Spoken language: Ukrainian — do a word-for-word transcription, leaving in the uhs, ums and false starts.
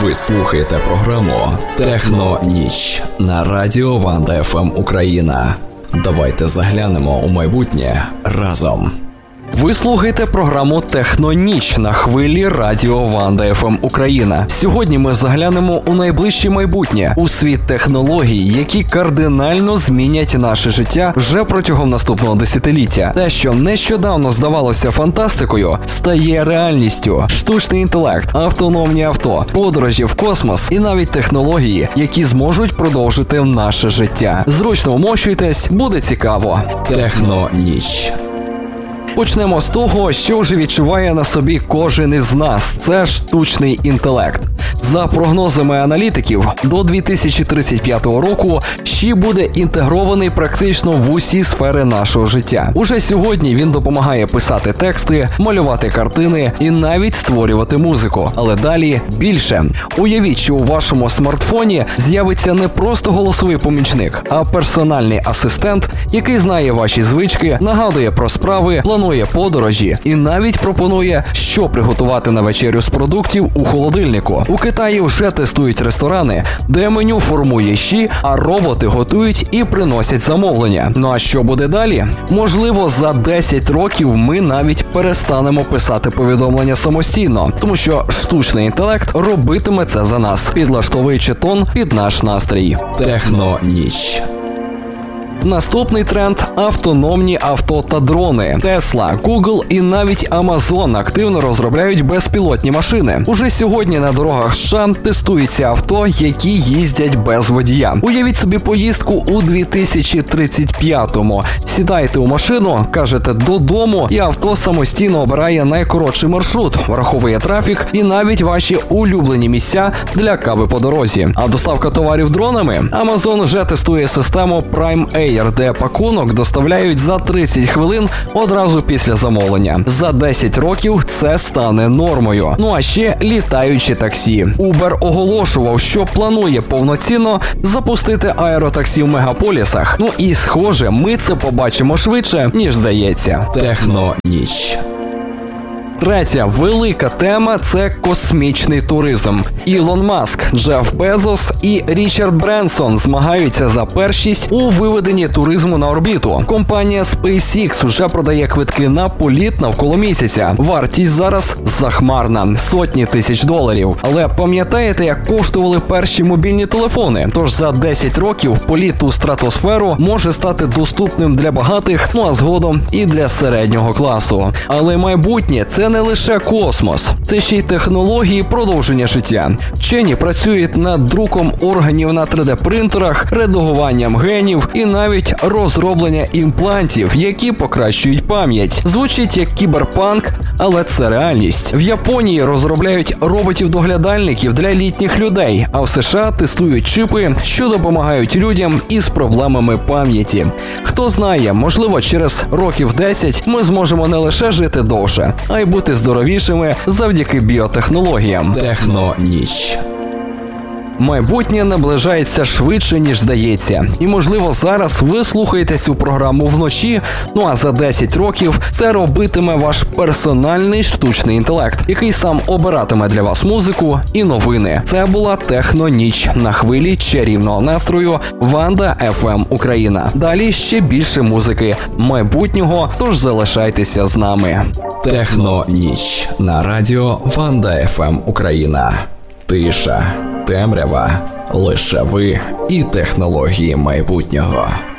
Ви слухаєте програму «Техно-ніч» на радіо Ванда еф ем Україна. Давайте заглянемо у майбутнє разом. Ви слухаєте програму «Техно-ніч» на хвилі радіо Ванда еф ем Україна. Сьогодні ми заглянемо у найближче майбутнє, у світ технологій, які кардинально змінять наше життя вже протягом наступного десятиліття. Те, що нещодавно здавалося фантастикою, стає реальністю. Штучний інтелект, автономні авто, подорожі в космос і навіть технології, які зможуть продовжити наше життя. Зручно вмощуйтесь, буде цікаво. «Техно-ніч». Почнемо з того, що вже відчуває на собі кожен із нас. Це штучний інтелект. За прогнозами аналітиків, до дві тисячі тридцять п'ятого року ще буде інтегрований практично в усі сфери нашого життя. Уже сьогодні він допомагає писати тексти, малювати картини і навіть створювати музику. Але далі більше. Уявіть, що у вашому смартфоні з'явиться не просто голосовий помічник, а персональний асистент, який знає ваші звички, нагадує про справи, планує подорожі і навіть пропонує, що приготувати на вечерю з продуктів у холодильнику. У Китаї вже тестують ресторани, де меню формує щі, а роботи готують і приносять замовлення. Ну а що буде далі? Можливо, за десять років ми навіть перестанемо писати повідомлення самостійно, тому що штучний інтелект робитиме це за нас, підлаштовуючи тон під наш настрій. «Техно-ніч». Наступний тренд – автономні авто та дрони. Tesla, Google і навіть Amazon активно розробляють безпілотні машини. Уже сьогодні на дорогах США тестуються авто, які їздять без водія. Уявіть собі поїздку у дві тисячі тридцять п'ятому. Сідаєте у машину, кажете «додому», і авто самостійно обирає найкоротший маршрут, враховує трафік і навіть ваші улюблені місця для кави по дорозі. А доставка товарів дронами? Amazon вже тестує систему Prime Air, де пакунок доставляють за тридцять хвилин одразу після замовлення. За десять років це стане нормою. Ну а ще літаючі таксі. Uber оголошував, що планує повноцінно запустити аеротаксі в мегаполісах. Ну і схоже, ми це побачимо швидше, ніж здається. «Техно-ніч». Третя велика тема – це космічний туризм. Ілон Маск, Джеф Безос і Річард Бренсон змагаються за першість у виведенні туризму на орбіту. Компанія SpaceX уже продає квитки на політ навколо місяця. Вартість зараз захмарна – сотні тисяч доларів. Але пам'ятаєте, як коштували перші мобільні телефони? Тож за десять років політ у стратосферу може стати доступним для багатих, ну а згодом і для середнього класу. Але майбутнє – це не лише космос, це ще й технології продовження життя. Вчені працюють над друком органів на три де-принтерах, редагуванням генів і навіть розроблення імплантів, які покращують пам'ять. Звучить як кіберпанк, але це реальність. В Японії розробляють роботів-доглядальників для літніх людей, а в США тестують чипи, що допомагають людям із проблемами пам'яті. Хто знає, можливо, через років десять ми зможемо не лише жити довше, а й бути здоровішими завдяки біотехнологіям. «Техно-ніч». Майбутнє наближається швидше, ніж здається. І, можливо, зараз ви слухаєте цю програму вночі, ну а за десять років це робитиме ваш персональний штучний інтелект, який сам обиратиме для вас музику і новини. Це була «Техно-ніч» на хвилі чарівного настрою Ванда еф ем Україна. Далі ще більше музики майбутнього, тож залишайтеся з нами. «Техно-ніч» на радіо Ванда еф ем Україна. Тиша, темрява, лише ви і технології майбутнього.